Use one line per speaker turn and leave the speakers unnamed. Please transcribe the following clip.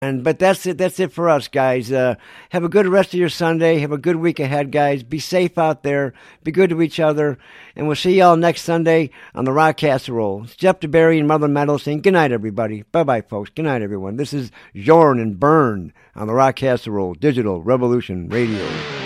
But that's it. That's it for us, guys. Have a good rest of your Sunday. Have a good week ahead, guys. Be safe out there. Be good to each other. And we'll see y'all next Sunday on the Rock Casserole. It's Jeff DeBerry and Mother Metal saying good night, everybody. Bye-bye, folks. Good night, everyone. This is Jorn and Byrne on the Rock Casserole Digital Revolution Radio.